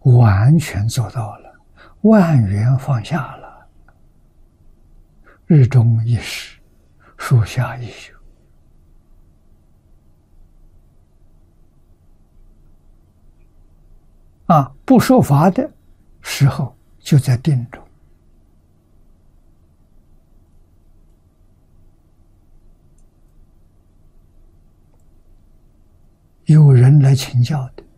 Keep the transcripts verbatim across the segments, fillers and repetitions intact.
完全做到了，万缘放下了，日中一时，树下一宿。啊，不说法的时候就在定中。有人来请教的，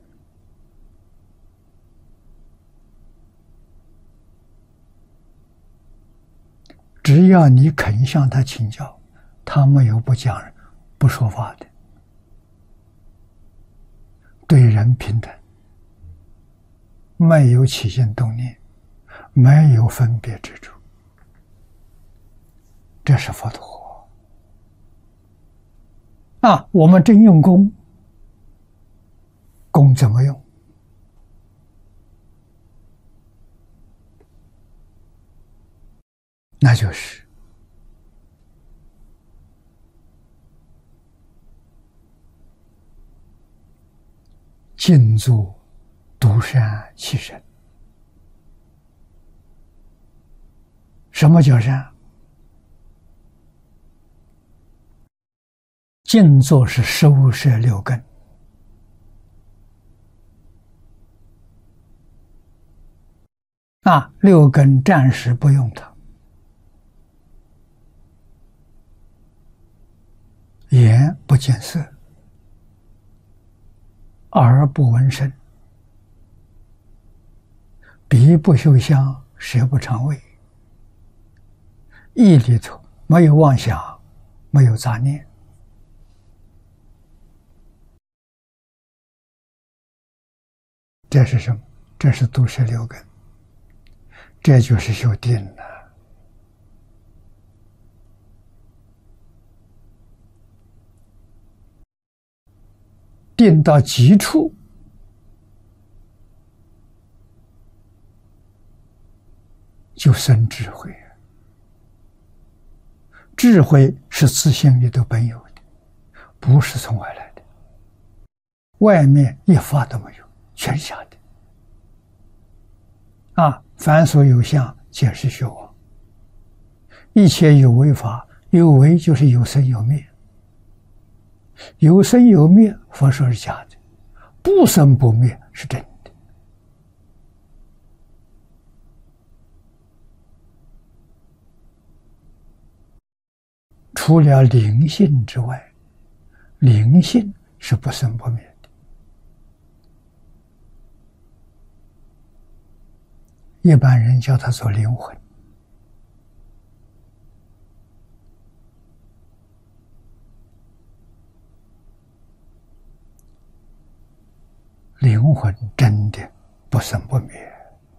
只要你肯向他请教，他没有不讲不说法的，对人平等，没有起心动念，没有分别之处，这是佛陀啊！我们真用功，功怎么用？那就是静坐独善其身。什么叫善？静坐是收摄六根，啊，六根暂时不用它。眼不见色，耳不闻声，鼻不嗅香，舌不尝味，意里头没有妄想，没有杂念。这是什么？这是独摄六根，这就是修定了。定到极处，就生智慧。智慧是自性里头本有的，不是从外来的，外面一法都没有，全下的。啊，凡所有相，皆是虚妄。一切有为法，有为就是有生有灭。有生有灭，佛说是假的；不生不灭是真的。除了灵性之外，灵性是不生不灭的。一般人叫它做灵魂。灵魂真的不生不灭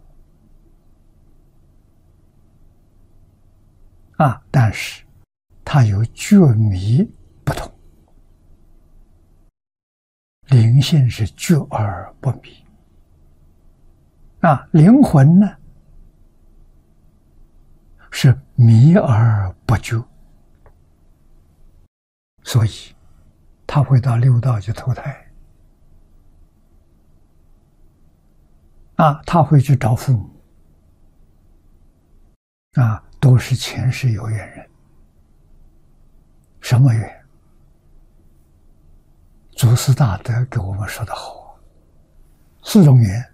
啊，但是它有觉迷不同。灵性是觉而不迷啊，灵魂呢是迷而不觉，所以他会到六道去投胎。啊，他会去找父母，啊，都是前世有缘人。什么缘？祖师大德给我们说的好，四种缘：